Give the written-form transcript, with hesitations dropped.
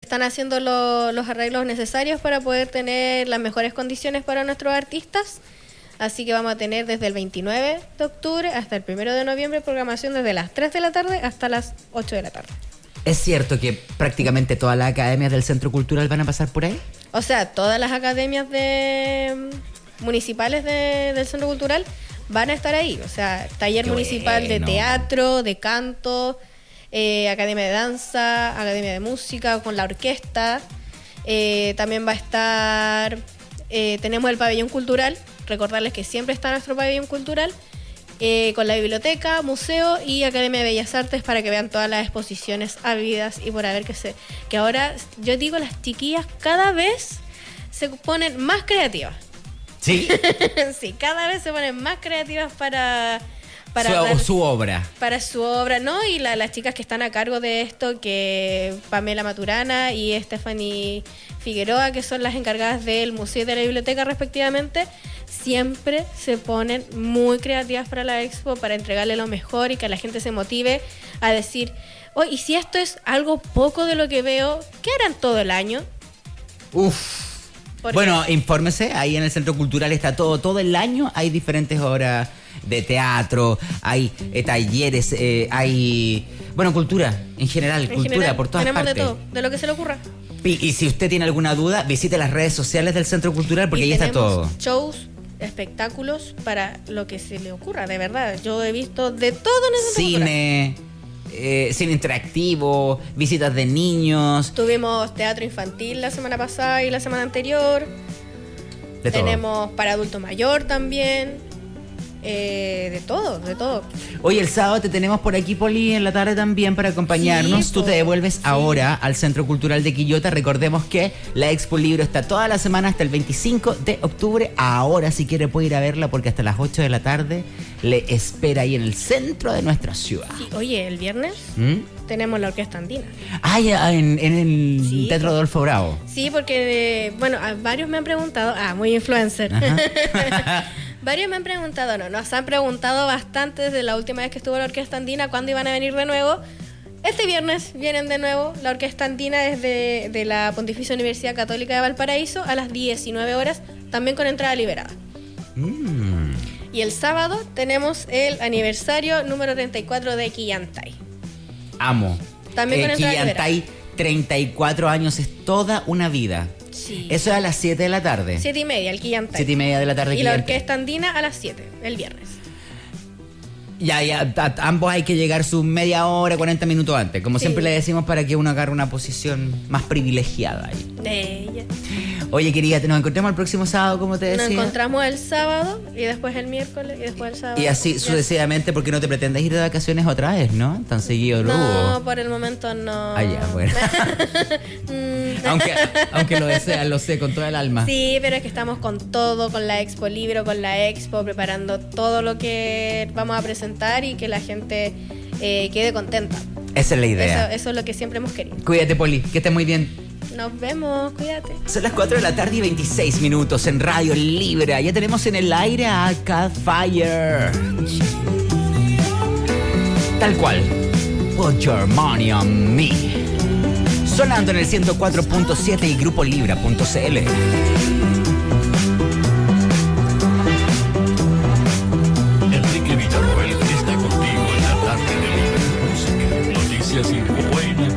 están haciendo los arreglos necesarios para poder tener las mejores condiciones para nuestros artistas. Así que vamos a tener desde el 29 de octubre hasta el 1 de noviembre programación desde las 3 de la tarde hasta las 8 de la tarde. ¿Es cierto que prácticamente todas las academias del Centro Cultural van a pasar por ahí? O sea, todas las academias municipales del Centro Cultural van a estar ahí. O sea, taller Qué municipal bueno. de teatro, de canto, academia de danza, academia de música con la orquesta. También va a estar, tenemos el pabellón cultural. Recordarles que siempre está nuestro pabellón cultural. Con la biblioteca, museo y Academia de Bellas Artes para que vean todas las exposiciones habidas y por haber que ahora, yo digo, las chiquillas cada vez se ponen más creativas. Sí. Sí, cada vez se ponen más creativas para su obra. Para su obra, ¿no? Y las chicas que están a cargo de esto, que Pamela Maturana y Stephanie Figueroa, que son las encargadas del museo y de la biblioteca respectivamente, siempre se ponen muy creativas para la expo, para entregarle lo mejor y que la gente se motive a decir, oh, y si esto es algo poco de lo que veo, ¿qué harán todo el año? Uf. Bueno, infórmese, ahí en el Centro Cultural está todo el año, hay diferentes obras de teatro, hay talleres, hay, bueno, cultura en general, por todas tenemos partes. de todo, de lo que se le ocurra. Y si usted tiene alguna duda, visite las redes sociales del Centro Cultural porque ahí está todo. Shows, espectáculos, para lo que se le ocurra, de verdad. Yo he visto de todo en el Centro Cultural. Cine interactivo, visitas de niños. Tuvimos teatro infantil la semana pasada y la semana anterior. De todo. Tenemos para adulto mayor también. De todo. Hoy el sábado te tenemos por aquí, Poli, en la tarde también para acompañarnos. Sí, Tú te devuelves ahora al Centro Cultural de Quillota. Recordemos que la Expo Libro está toda la semana hasta el 25 de octubre. Ahora, si quiere, puede ir a verla porque hasta las 8 de la tarde le espera ahí en el centro de nuestra ciudad. Sí, oye, el viernes tenemos la Orquesta Andina. Ah, ya, en el Teatro Adolfo Bravo. Sí, porque, bueno, varios me han preguntado. Muy influencer. Varios me han preguntado, nos han preguntado bastante desde la última vez que estuvo la Orquesta Andina, cuándo iban a venir de nuevo. Este viernes vienen de nuevo la Orquesta Andina desde de la Pontificia Universidad Católica de Valparaíso a las 19 horas, también con entrada liberada. Y el sábado tenemos el aniversario número 34 de Quillantay. Amo. También con entrada liberada. Quillantay, 34 años, es toda una vida. Sí. Eso es a las 7 de la tarde. 7:30, el Quillantay. 7:30 de la tarde. Y la Quillantay. Orquesta Andina a las 7, el viernes. Ya, ambos hay que llegar sus media hora, 40 minutos antes. Como Sí. siempre le decimos, para que uno agarre una posición más privilegiada ahí. De ella. Oye, querida, nos encontramos el próximo sábado, como te decía. Nos encontramos el sábado y después el miércoles y después el sábado. Y así sucesivamente, porque no te pretendes ir de vacaciones otra vez, ¿no? Tan seguido No, luego. por el momento no. Ya, bueno. aunque lo deseas, lo sé, con toda el alma. Sí, pero es que estamos con todo, con la Expo Libro, con la Expo, preparando todo lo que vamos a presentar y que la gente quede contenta. Esa es la idea. Eso es lo que siempre hemos querido. Cuídate, Poli, que estés muy bien. Nos vemos, cuídate. Son las 4 de la tarde y 26 minutos en Radio Libre. Ya tenemos en el aire a Catfire. Tal cual. Put your money on me. Sonando en el 104.7 y grupolibra.cl. Enrique Villarroel está contigo en la tarde de Libre Música, noticias y